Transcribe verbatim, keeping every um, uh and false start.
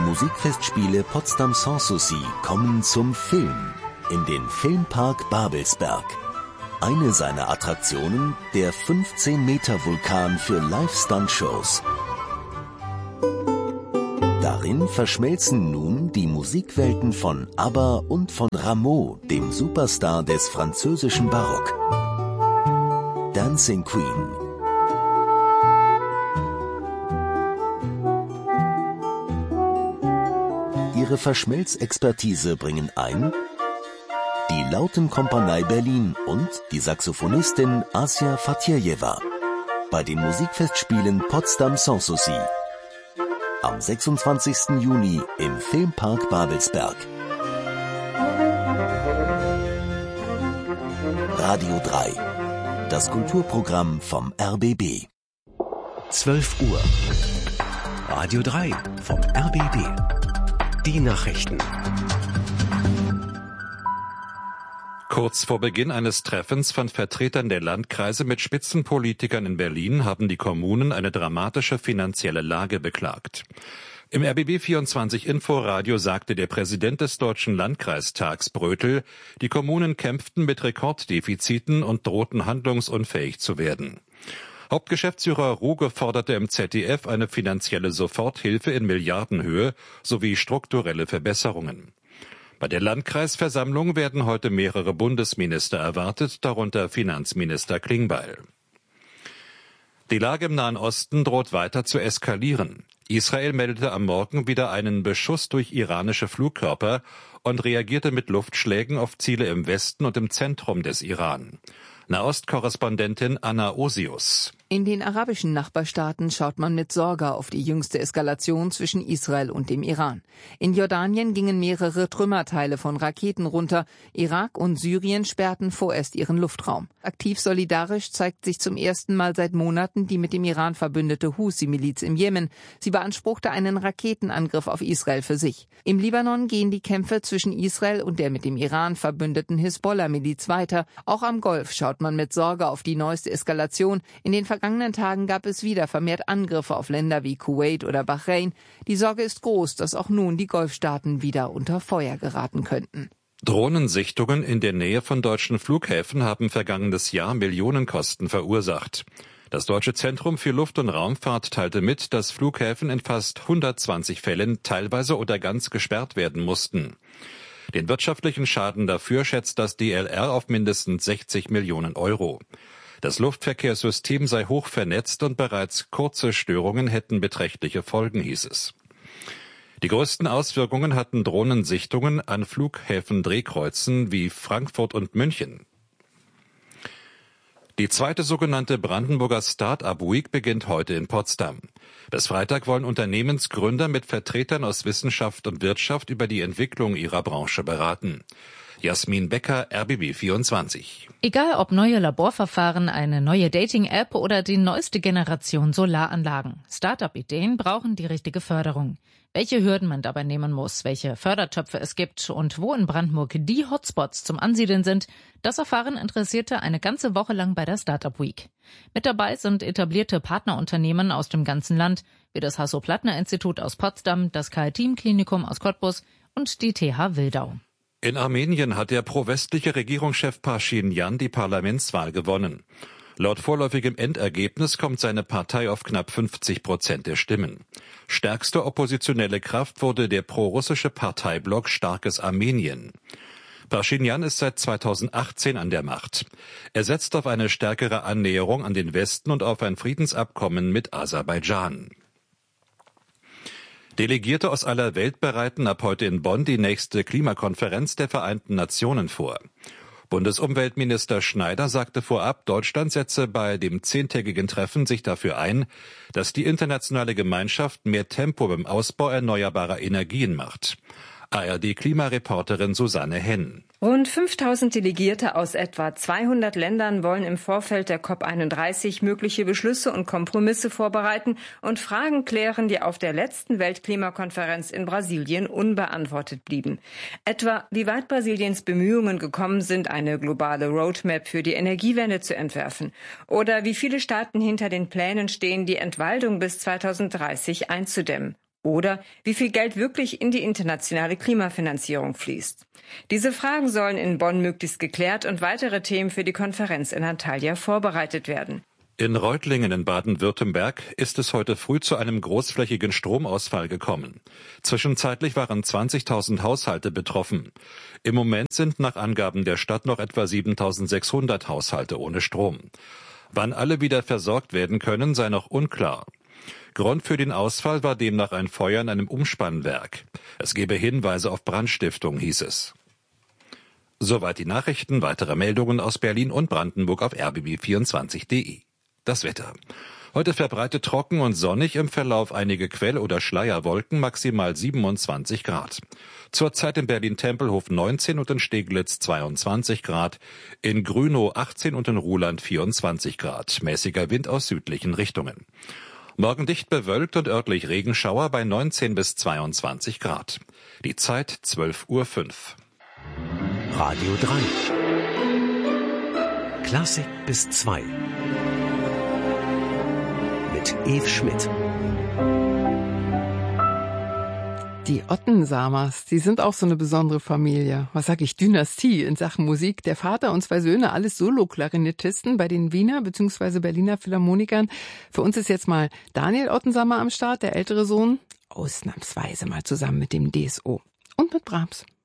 Musikfestspiele Potsdam Sanssouci kommen zum Film in den Filmpark Babelsberg. Eine seiner Attraktionen, der fünfzehn Meter Vulkan für Live-Stunt-Shows. Darin verschmelzen nun die Musikwelten von ABBA und von Rameau, dem Superstar des französischen Barock. Dancing Queen. Ihre Verschmelzexpertise bringen ein die Lautenkompanie Berlin und die Saxophonistin Asia Fatirjewa bei den Musikfestspielen Potsdam Sanssouci. Am sechsundzwanzigsten Juni im Filmpark Babelsberg. Radio drei, das Kulturprogramm vom R B B. zwölf Uhr. Radio drei vom R B B. Die Nachrichten. Kurz vor Beginn eines Treffens von Vertretern der Landkreise mit Spitzenpolitikern in Berlin haben die Kommunen eine dramatische finanzielle Lage beklagt. Im R B B vierundzwanzig Inforadio sagte der Präsident des Deutschen Landkreistags Brötel, die Kommunen kämpften mit Rekorddefiziten und drohten handlungsunfähig zu werden. Hauptgeschäftsführer Ruge forderte im Z D F eine finanzielle Soforthilfe in Milliardenhöhe sowie strukturelle Verbesserungen. Bei der Landkreisversammlung werden heute mehrere Bundesminister erwartet, darunter Finanzminister Klingbeil. Die Lage im Nahen Osten droht weiter zu eskalieren. Israel meldete am Morgen wieder einen Beschuss durch iranische Flugkörper und reagierte mit Luftschlägen auf Ziele im Westen und im Zentrum des Iran. Nahostkorrespondentin Anna Osius. In den arabischen Nachbarstaaten schaut man mit Sorge auf die jüngste Eskalation zwischen Israel und dem Iran. In Jordanien gingen mehrere Trümmerteile von Raketen runter. Irak und Syrien sperrten vorerst ihren Luftraum. Aktiv solidarisch zeigt sich zum ersten Mal seit Monaten die mit dem Iran verbündete Husi-Miliz im Jemen. Sie beanspruchte einen Raketenangriff auf Israel für sich. Im Libanon gehen die Kämpfe zwischen Israel und der mit dem Iran verbündeten Hisbollah-Miliz weiter. Auch am Golf schaut man mit Sorge auf die neueste Eskalation. In den vergangenen Tagen gab es wieder vermehrt Angriffe auf Länder wie Kuwait oder Bahrain. Die Sorge ist groß, dass auch nun die Golfstaaten wieder unter Feuer geraten könnten. Drohnensichtungen in der Nähe von deutschen Flughäfen haben vergangenes Jahr Millionenkosten verursacht. Das Deutsche Zentrum für Luft- und Raumfahrt teilte mit, dass Flughäfen in fast hundertzwanzig Fällen teilweise oder ganz gesperrt werden mussten. Den wirtschaftlichen Schaden dafür schätzt das D L R auf mindestens sechzig Millionen Euro. Das Luftverkehrssystem sei hoch vernetzt und bereits kurze Störungen hätten beträchtliche Folgen, hieß es. Die größten Auswirkungen hatten Drohnensichtungen an Flughäfen-Drehkreuzen wie Frankfurt und München. Die zweite sogenannte Brandenburger Start-up Week beginnt heute in Potsdam. Bis Freitag wollen Unternehmensgründer mit Vertretern aus Wissenschaft und Wirtschaft über die Entwicklung ihrer Branche beraten. Jasmin Becker, R B B vierundzwanzig. Egal ob neue Laborverfahren, eine neue Dating-App oder die neueste Generation Solaranlagen. Start-up-Ideen brauchen die richtige Förderung. Welche Hürden man dabei nehmen muss, welche Fördertöpfe es gibt und wo in Brandenburg die Hotspots zum Ansiedeln sind, das erfahren Interessierte eine ganze Woche lang bei der Start-up Week. Mit dabei sind etablierte Partnerunternehmen aus dem ganzen Land, wie das Hasso-Plattner-Institut aus Potsdam, das Karl-Team-Klinikum aus Cottbus und die T H Wildau. In Armenien hat der pro-westliche Regierungschef Pashinyan die Parlamentswahl gewonnen. Laut vorläufigem Endergebnis kommt seine Partei auf knapp fünfzig Prozent der Stimmen. Stärkste oppositionelle Kraft wurde der pro-russische Parteiblock Starkes Armenien. Pashinyan ist seit zweitausendachtzehn an der Macht. Er setzt auf eine stärkere Annäherung an den Westen und auf ein Friedensabkommen mit Aserbaidschan. Delegierte aus aller Welt bereiten ab heute in Bonn die nächste Klimakonferenz der Vereinten Nationen vor. Bundesumweltminister Schneider sagte vorab, Deutschland setze bei dem zehntägigen Treffen sich dafür ein, dass die internationale Gemeinschaft mehr Tempo beim Ausbau erneuerbarer Energien macht. A R D-Klimareporterin Susanne Henn. Rund fünftausend Delegierte aus etwa zweihundert Ländern wollen im Vorfeld der COP einunddreißig mögliche Beschlüsse und Kompromisse vorbereiten und Fragen klären, die auf der letzten Weltklimakonferenz in Brasilien unbeantwortet blieben. Etwa, wie weit Brasiliens Bemühungen gekommen sind, eine globale Roadmap für die Energiewende zu entwerfen. Oder wie viele Staaten hinter den Plänen stehen, die Entwaldung bis zweitausenddreißig einzudämmen. Oder wie viel Geld wirklich in die internationale Klimafinanzierung fließt. Diese Fragen sollen in Bonn möglichst geklärt und weitere Themen für die Konferenz in Antalya vorbereitet werden. In Reutlingen in Baden-Württemberg ist es heute früh zu einem großflächigen Stromausfall gekommen. Zwischenzeitlich waren zwanzigtausend Haushalte betroffen. Im Moment sind nach Angaben der Stadt noch etwa siebentausendsechshundert Haushalte ohne Strom. Wann alle wieder versorgt werden können, sei noch unklar. Grund für den Ausfall war demnach ein Feuer in einem Umspannwerk. Es gebe Hinweise auf Brandstiftung, hieß es. Soweit die Nachrichten. Weitere Meldungen aus Berlin und Brandenburg auf r b b vierundzwanzig punkt d e. Das Wetter. Heute verbreitet trocken und sonnig, im Verlauf einige Quell- oder Schleierwolken, maximal siebenundzwanzig Grad. Zurzeit in Berlin-Tempelhof neunzehn und in Steglitz zweiundzwanzig Grad, in Grünow achtzehn und in Ruhland vierundzwanzig Grad. Mäßiger Wind aus südlichen Richtungen. Morgen dicht bewölkt und örtlich Regenschauer bei neunzehn bis zweiundzwanzig Grad. Die Zeit zwölf Uhr fünf. Radio drei. Klassik bis zwei. Mit Eve Schmidt. Die Ottensamers, die sind auch so eine besondere Familie. Was sag ich, Dynastie in Sachen Musik. Der Vater und zwei Söhne, alles Solo-Klarinettisten bei den Wiener bzw. Berliner Philharmonikern. Für uns ist jetzt mal Daniel Ottensamer am Start, der ältere Sohn, ausnahmsweise mal zusammen mit dem D S O und mit Brahms.